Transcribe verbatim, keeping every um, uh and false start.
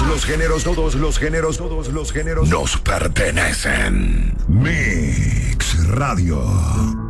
los géneros, todos los géneros, todos los géneros nos pertenecen. Mix Radio.